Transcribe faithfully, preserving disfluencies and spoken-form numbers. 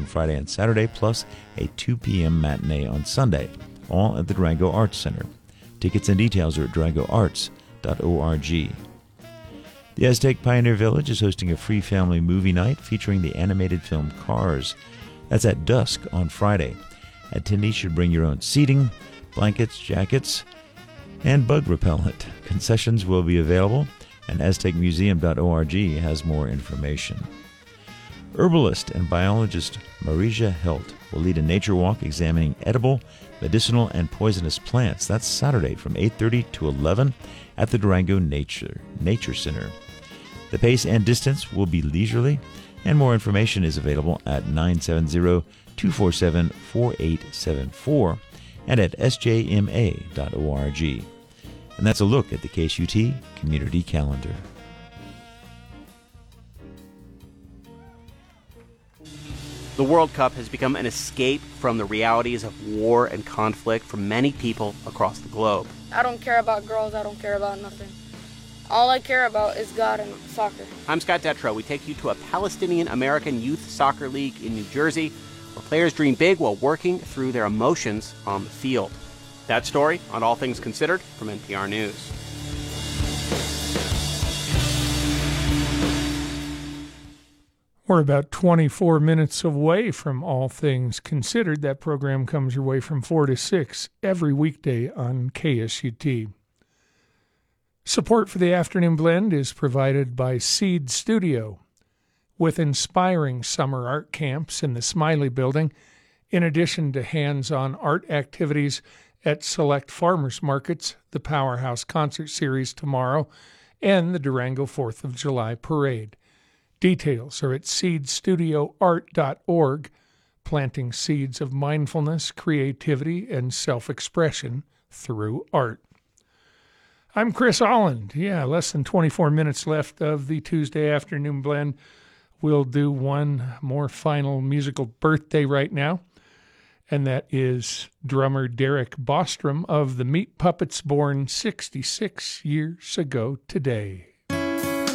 on Friday and Saturday, plus a two p.m. matinee on Sunday, all at the Durango Arts Center. Tickets and details are at durango arts dot org. The Aztec Pioneer Village is hosting a free family movie night featuring the animated film Cars. That's at dusk on Friday. Attendees should bring your own seating, blankets, jackets, and bug repellent. Concessions will be available, and aztec museum dot org has more information. Herbalist and biologist Marija Helt will lead a nature walk examining edible, medicinal, and poisonous plants. That's Saturday from eight thirty to eleven at the Durango Nature Nature Center. The pace and distance will be leisurely, and more information is available at nine seven zero, two four seven, four eight seven four and at s j m a dot org. And that's a look at the K S U T Community Calendar. The World Cup has become an escape from the realities of war and conflict for many people across the globe. I don't care about girls. I don't care about nothing. All I care about is God and soccer. I'm Scott Detrow. We take you to a Palestinian-American youth soccer league in New Jersey, where players dream big while working through their emotions on the field. That story on All Things Considered from N P R News. We're about twenty-four minutes away from All Things Considered. That program comes your way from four to six every weekday on K S U T. Support for the Afternoon Blend is provided by Seed Studio, with inspiring summer art camps in the Smiley Building, in addition to hands-on art activities at select farmers markets, the Powerhouse Concert Series tomorrow, and the Durango fourth of July Parade. Details are at seed studio art dot org, planting seeds of mindfulness, creativity, and self-expression through art. I'm Chris Holland. Yeah, less than twenty-four minutes left of the Tuesday Afternoon Blend. We'll do one more final musical birthday right now, and that is drummer Derek Bostrom of the Meat Puppets, born sixty-six years ago today.